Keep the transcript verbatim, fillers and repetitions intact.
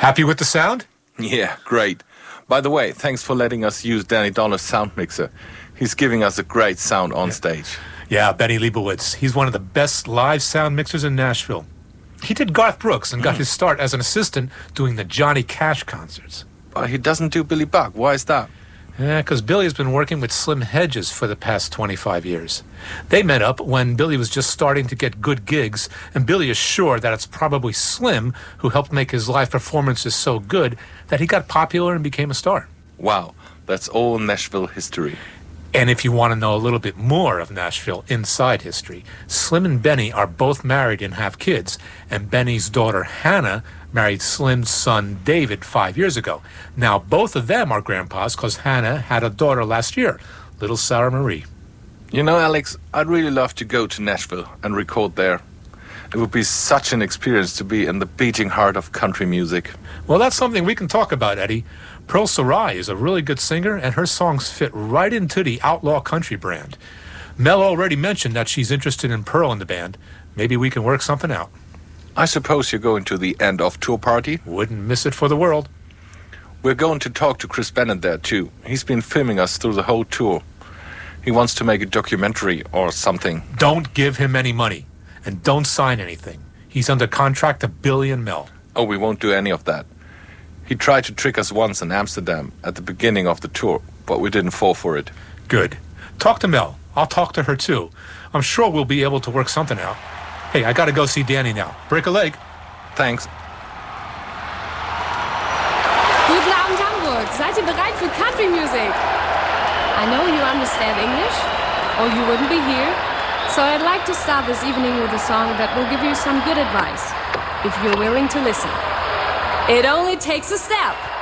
Happy with the sound? Yeah, great. By the way, thanks for letting us use Danny Donner's sound mixer. He's giving us a great sound on stage. Yeah, Benny Leibowitz. He's one of the best live sound mixers in Nashville. He did Garth Brooks and got mm. his start as an assistant doing the Johnny Cash concerts. But he doesn't do Billy Buck. Why is that? Yeah, because Billy has been working with Slim Hedges for the past twenty-five years. They met up when Billy was just starting to get good gigs, and Billy is sure that it's probably Slim who helped make his live performances so good that he got popular and became a star. Wow, that's all Nashville history. And if you want to know a little bit more of Nashville inside history, Slim and Benny are both married and have kids, and Benny's daughter Hannah married Slim's son David five years ago. Now both of them are grandpas because Hannah had a daughter last year, little Sarah Marie. You know, Alex, I'd really love to go to Nashville and record there. It would be such an experience to be in the beating heart of country music. Well, that's something we can talk about, Eddie. Pearl Sarai is a really good singer, and her songs fit right into the outlaw country brand. Mel already mentioned that she's interested in Pearl in the band. Maybe we can work something out. I suppose you're going to the end of tour party? Wouldn't miss it for the world. We're going to talk to Chris Bennett there, too. He's been filming us through the whole tour. He wants to make a documentary or something. Don't give him any money, and don't sign anything. He's under contract to Billy and Mel. Oh, we won't do any of that. He tried to trick us once in Amsterdam at the beginning of the tour, but we didn't fall for it. Good. Talk to Mel. I'll talk to her, too. I'm sure we'll be able to work something out. Hey, I gotta go see Danny now. Break a leg. Thanks. Guten Abend, Hamburg. Seid ihr bereit für Country Music? I know you understand English, or you wouldn't be here. So I'd like to start this evening with a song that will give you some good advice, if you're willing to listen. It only takes a step.